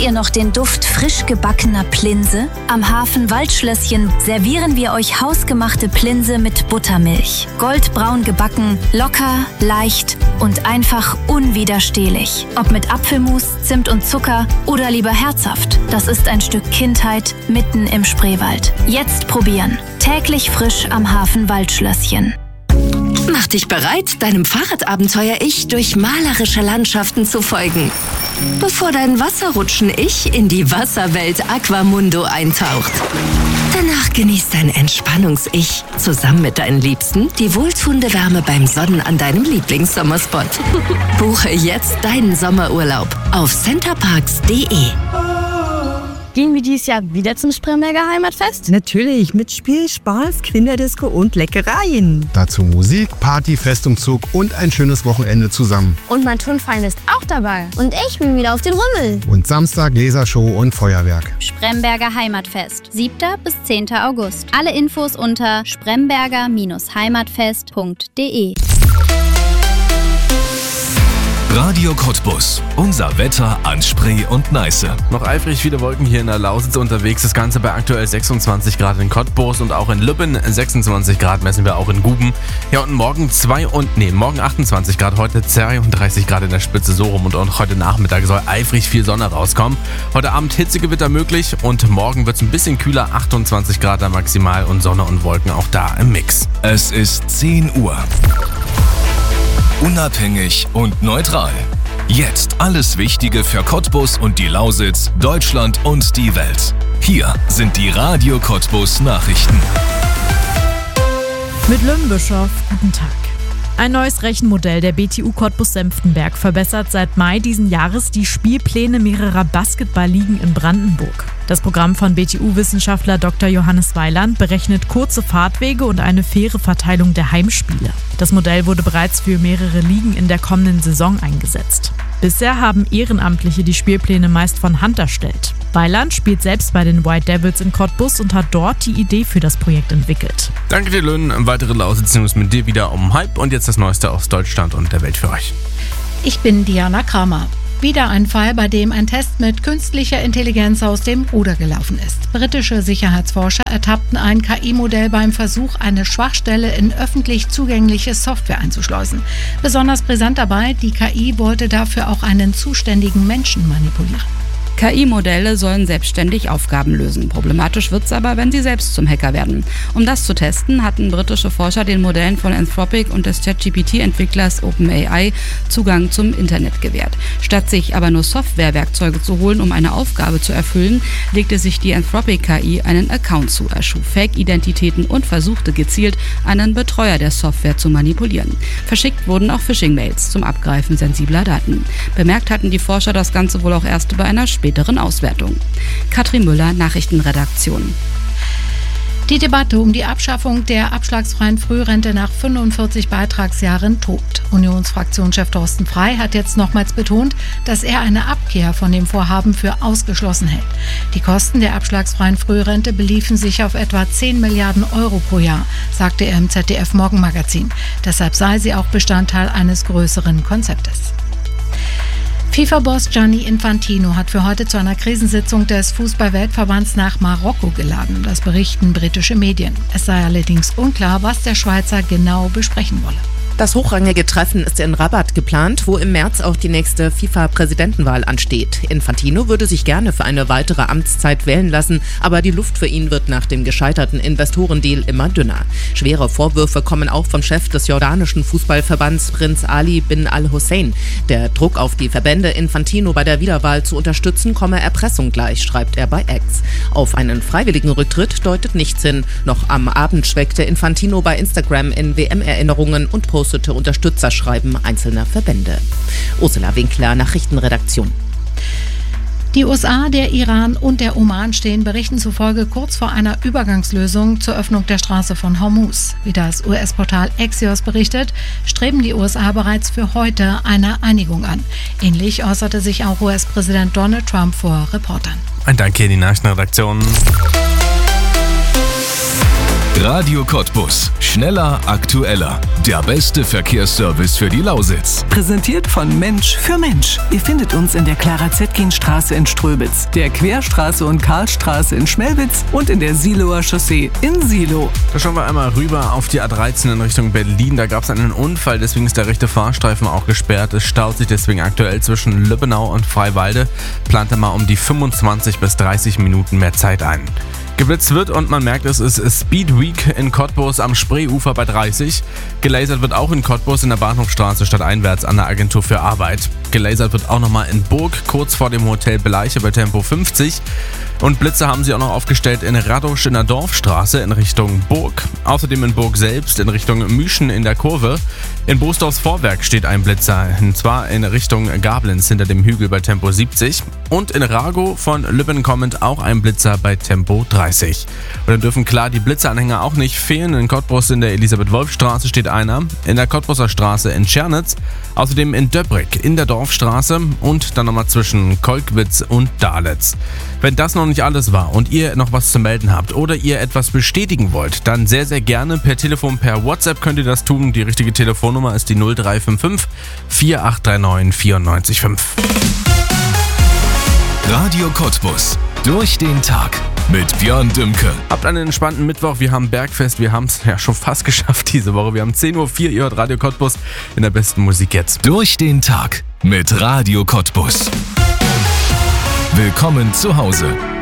ihr noch den Duft frisch gebackener Plinse? Am Hafen Waldschlösschen servieren wir euch hausgemachte Plinse mit Buttermilch. Goldbraun gebacken, locker, leicht und einfach unwiderstehlich. Ob mit Apfelmus, Zimt und Zucker oder lieber herzhaft. Das ist ein Stück Kindheit mitten im Spreewald. Jetzt probieren. Täglich frisch am Hafen Waldschlösschen. Mach dich bereit, deinem Fahrradabenteuer-Ich durch malerische Landschaften zu folgen. Bevor dein Wasserrutschen-Ich in die Wasserwelt Aquamundo eintaucht. Danach genießt dein Entspannungs-Ich zusammen mit deinen Liebsten die wohltuende Wärme beim Sonnen an deinem Lieblingssommerspot. Buche jetzt deinen Sommerurlaub auf centerparks.de. Gehen wir dieses Jahr wieder zum Spremberger Heimatfest? Natürlich, mit Spiel, Spaß, Kinderdisco und Leckereien. Dazu Musik, Party, Festumzug und ein schönes Wochenende zusammen. Und mein Turnverein ist auch dabei. Und ich bin wieder auf den Rummel. Und Samstag Lasershow und Feuerwerk. Spremberger Heimatfest, 7. bis 10. August. Alle Infos unter spremberger-heimatfest.de. Radio Cottbus. Unser Wetter an Spree und Neiße. Noch eifrig viele Wolken hier in der Lausitz unterwegs. Das Ganze bei aktuell 26 Grad in Cottbus und auch in Lübben. 26 Grad messen wir auch in Guben. Ja, und morgen 28 Grad, heute 32 Grad in der Spitze, so rum. Und auch heute Nachmittag soll eifrig viel Sonne rauskommen. Heute Abend Hitzegewitter möglich und morgen wird es ein bisschen kühler. 28 Grad da maximal und Sonne und Wolken auch da im Mix. Es ist 10 Uhr. Unabhängig und neutral. Jetzt alles Wichtige für Cottbus und die Lausitz, Deutschland und die Welt. Hier sind die Radio Cottbus Nachrichten. Mit Lümmbischof, guten Tag. Ein neues Rechenmodell der BTU Cottbus-Senftenberg verbessert seit Mai diesen Jahres die Spielpläne mehrerer Basketballligen in Brandenburg. Das Programm von BTU-Wissenschaftler Dr. Johannes Weiland berechnet kurze Fahrtwege und eine faire Verteilung der Heimspiele. Das Modell wurde bereits für mehrere Ligen in der kommenden Saison eingesetzt. Bisher haben Ehrenamtliche die Spielpläne meist von Hand erstellt. Weiland spielt selbst bei den White Devils in Cottbus und hat dort die Idee für das Projekt entwickelt. Danke dir, Lynn. Weitere Lausitz-News mit dir wieder um 12:30 und jetzt das Neueste aus Deutschland und der Welt für euch. Ich bin Diana Kramer. Wieder ein Fall, bei dem ein Test mit künstlicher Intelligenz aus dem Ruder gelaufen ist. Britische Sicherheitsforscher ertappten ein KI-Modell beim Versuch, eine Schwachstelle in öffentlich zugängliche Software einzuschleusen. Besonders brisant dabei, die KI wollte dafür auch einen zuständigen Menschen manipulieren. KI-Modelle sollen selbstständig Aufgaben lösen. Problematisch wird's aber, wenn sie selbst zum Hacker werden. Um das zu testen, hatten britische Forscher den Modellen von Anthropic und des ChatGPT-Entwicklers OpenAI Zugang zum Internet gewährt. Statt sich aber nur Softwarewerkzeuge zu holen, um eine Aufgabe zu erfüllen, legte sich die Anthropic-KI einen Account zu, erschuf Fake-Identitäten und versuchte gezielt, einen Betreuer der Software zu manipulieren. Verschickt wurden auch Phishing-Mails zum Abgreifen sensibler Daten. Bemerkt hatten die Forscher das Ganze wohl auch erst bei einer späteren Auswertung. Katrin Müller, Nachrichtenredaktion. Die Debatte um die Abschaffung der abschlagsfreien Frührente nach 45 Beitragsjahren tobt. Unionsfraktionschef Thorsten Frey hat jetzt nochmals betont, dass er eine Abkehr von dem Vorhaben für ausgeschlossen hält. Die Kosten der abschlagsfreien Frührente beliefen sich auf etwa 10 Milliarden Euro pro Jahr, sagte er im ZDF-Morgenmagazin. Deshalb sei sie auch Bestandteil eines größeren Konzeptes. FIFA-Boss Gianni Infantino hat für heute zu einer Krisensitzung des Fußball-Weltverbands nach Marokko geladen. Das berichten britische Medien. Es sei allerdings unklar, was der Schweizer genau besprechen wolle. Das hochrangige Treffen ist in Rabat geplant, wo im März auch die nächste FIFA-Präsidentenwahl ansteht. Infantino würde sich gerne für eine weitere Amtszeit wählen lassen, aber die Luft für ihn wird nach dem gescheiterten Investorendeal immer dünner. Schwere Vorwürfe kommen auch vom Chef des jordanischen Fußballverbands Prinz Ali bin al-Hussein. Der Druck auf die Verbände, Infantino bei der Wiederwahl zu unterstützen, komme Erpressung gleich, schreibt er bei X. Auf einen freiwilligen Rücktritt deutet nichts hin. Noch am Abend schwelgte Infantino bei Instagram in WM-Erinnerungen und postete Unterstützerschreiben einzelner Verbände. Ursula Winkler, Nachrichtenredaktion. Die USA, der Iran und der Oman stehen Berichten zufolge kurz vor einer Übergangslösung zur Öffnung der Straße von Hormuz. Wie das US-Portal Axios berichtet, streben die USA bereits für heute eine Einigung an. Ähnlich äußerte sich auch US-Präsident Donald Trump vor Reportern. Ein Dank hier in die Nachrichtenredaktion. Radio Cottbus. Schneller, aktueller. Der beste Verkehrsservice für die Lausitz. Präsentiert von Mensch für Mensch. Ihr findet uns in der Clara-Zetkin-Straße in Ströbitz, der Querstraße und Karlstraße in Schmelwitz und in der Siloer Chaussee in Silo. Da schauen wir einmal rüber auf die A13 in Richtung Berlin. Da gab es einen Unfall, deswegen ist der rechte Fahrstreifen auch gesperrt. Es staut sich deswegen aktuell zwischen Lübbenau und Freiwalde. Plant mal um die 25 bis 30 Minuten mehr Zeit ein. Geblitzt wird und man merkt, es ist Speed Week in Cottbus am Spreeufer bei 30. Gelasert wird auch in Cottbus in der Bahnhofstraße stadteinwärts an der Agentur für Arbeit. Gelasert wird auch nochmal in Burg, kurz vor dem Hotel Beleiche bei Tempo 50. Und Blitze haben sie auch noch aufgestellt in Radosch in der Dorfstraße in Richtung Burg. Außerdem in Burg selbst in Richtung Müschen in der Kurve. In Boosdorfs Vorwerk steht ein Blitzer, und zwar in Richtung Gablens hinter dem Hügel bei Tempo 70. Und in Rago von Lübben kommend auch ein Blitzer bei Tempo 30. Und dann dürfen klar die Blitzeranhänger auch nicht fehlen. In Cottbus in der Elisabeth-Wolf-Straße steht einer, in der Cottbuser Straße in Tschernitz, außerdem in Döbrick in der Dorfstraße und dann nochmal zwischen Kolkwitz und Dahletz. Wenn das noch nicht alles war und ihr noch was zu melden habt oder ihr etwas bestätigen wollt, dann sehr, sehr gerne per Telefon, per WhatsApp könnt ihr das tun. Die richtige Telefonnummer ist die 0355 4839 94,5. Radio Cottbus. Durch den Tag mit Björn Dümke. Habt einen entspannten Mittwoch. Wir haben Bergfest. Wir haben es ja schon fast geschafft diese Woche. Wir haben 10.04 Uhr. Ihr hört Radio Cottbus in der besten Musik jetzt. Durch den Tag mit Radio Cottbus. Willkommen zu Hause.